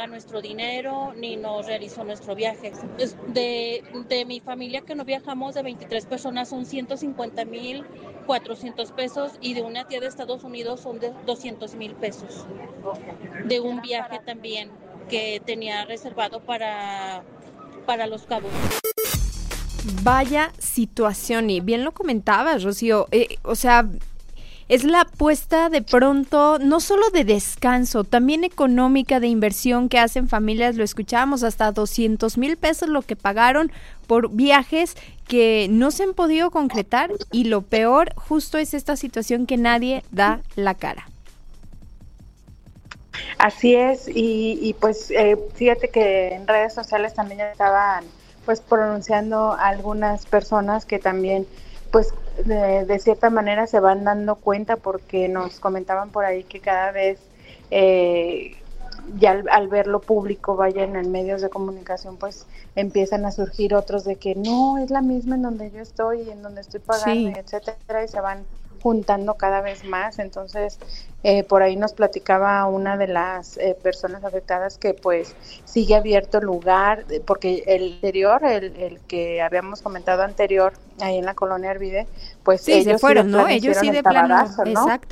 paga nuestro dinero ni nos realizó nuestro viaje. De mi familia que no viajamos, de 23 personas, son 150,400 pesos, y de una tía de Estados Unidos son de 200,000 pesos. De un viaje también que tenía reservado para Los Cabos. Vaya situación, y bien lo comentabas, Rocío, o sea, es la apuesta de pronto, no solo de descanso, también económica, de inversión que hacen familias. Lo escuchábamos, hasta 200,000 pesos lo que pagaron por viajes que no se han podido concretar, y lo peor justo es esta situación que nadie da la cara. Así es, y pues fíjate que en redes sociales también ya estaban pues pronunciando algunas personas que también pues de cierta manera se van dando cuenta, porque nos comentaban por ahí que cada vez ya al verlo público, vaya, en medios de comunicación, pues empiezan a surgir otros de que no, es la misma en donde yo estoy, en donde estoy pagando, sí, etcétera, y se van juntando cada vez más. Entonces por ahí nos platicaba una de las personas afectadas que pues sigue abierto el lugar, porque el anterior, el que habíamos comentado anterior, ahí en la colonia Arvide, pues sí, ellos se fueron, sí ¿no? Ellos sí de plano, ¿no?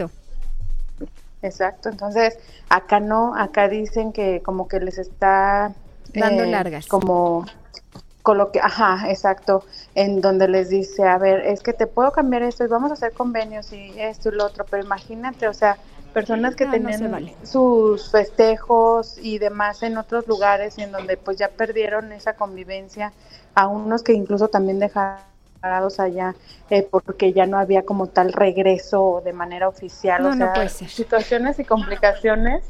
Exacto, entonces acá no, acá dicen que como que les está dando largas, como coloque, ajá, exacto, en donde les dice, a ver, es que te puedo cambiar esto y vamos a hacer convenios y esto y lo otro, pero imagínate, o sea, personas que tenían sus festejos y demás en otros lugares, y en donde pues ya perdieron esa convivencia, a unos que incluso también dejaron allá porque ya no había como tal regreso de manera oficial, o sea, no puede ser. Situaciones y complicaciones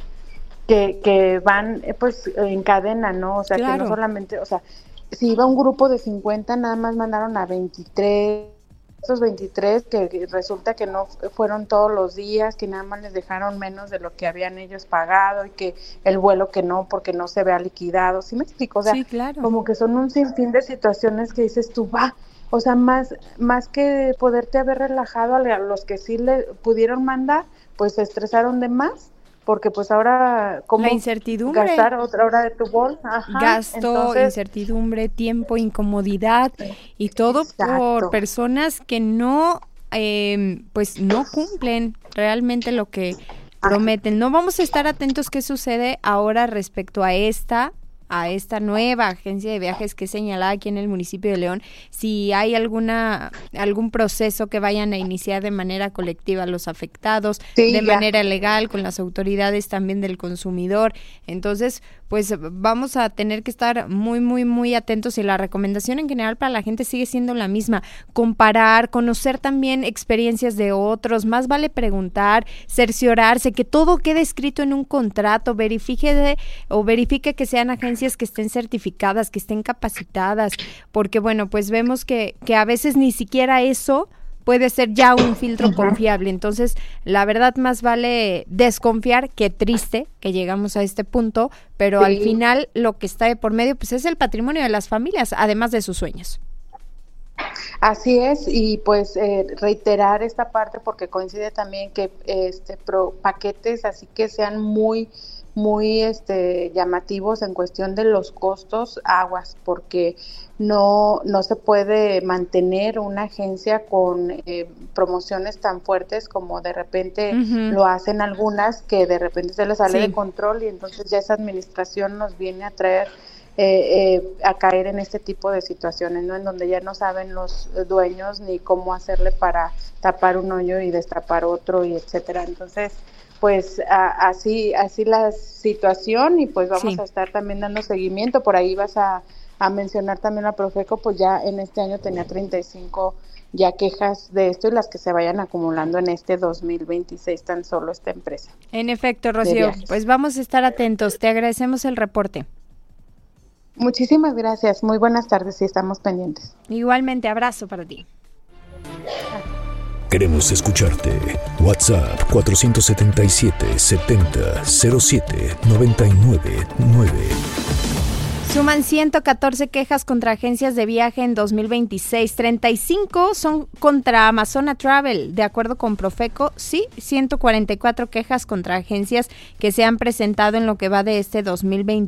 que van pues en cadena, ¿no? O sea, claro, que no solamente, o sea, si iba un grupo de 50, nada más mandaron a 23, esos 23 que resulta que no fueron todos los días, que nada más les dejaron menos de lo que habían ellos pagado, y que el vuelo que no, porque no se vea liquidado, ¿sí me explico? O sea, sí, claro, como que son un sinfín de situaciones que dices tú, o sea, más que poderte haber relajado a los que sí le pudieron mandar, pues se estresaron de más, porque pues ahora ¿cómo la incertidumbre, gastar otra hora de tu bolsa? Ajá, gasto, entonces, incertidumbre, tiempo, incomodidad, y todo por personas que no pues no cumplen realmente lo que prometen. No vamos a estar atentos qué sucede ahora respecto a esta nueva agencia de viajes que es señalada aquí en el municipio de León, si hay algún proceso que vayan a iniciar de manera colectiva los afectados, de manera legal, con las autoridades también del consumidor. Entonces, pues vamos a tener que estar muy, muy, muy atentos, y la recomendación en general para la gente sigue siendo la misma: comparar, conocer también experiencias de otros, más vale preguntar, cerciorarse que todo quede escrito en un contrato, verifique que sean agencias que estén certificadas, que estén capacitadas, porque bueno, pues vemos que a veces ni siquiera eso puede ser ya un filtro confiable. Entonces, la verdad, más vale desconfiar. Qué triste que llegamos a este punto, pero al final lo que está de por medio pues es el patrimonio de las familias, además de sus sueños. Así es, y pues reiterar esta parte, porque coincide también que paquetes así que sean muy llamativos en cuestión de los costos, aguas, porque no se puede mantener una agencia con promociones tan fuertes como de repente lo hacen algunas, que de repente se les sale de control, y entonces ya esa administración nos viene a traer a caer en este tipo de situaciones, ¿no? En donde ya no saben los dueños ni cómo hacerle para tapar un hoyo y destapar otro, y etcétera. Entonces, pues así la situación, y pues vamos a estar también dando seguimiento. Por ahí vas a mencionar también a Profeco, pues ya en este año tenía 35 ya quejas de esto, y las que se vayan acumulando en este 2026 tan solo esta empresa. En efecto, Rocío, pues vamos a estar atentos. Te agradecemos el reporte. Muchísimas gracias, muy buenas tardes y estamos pendientes. Igualmente, abrazo para ti. Queremos escucharte. WhatsApp 477-70-07-99-9. Suman 114 quejas contra agencias de viaje en 2026. 35 son contra Amazona Travel. De acuerdo con Profeco, 144 quejas contra agencias que se han presentado en lo que va de este 2026.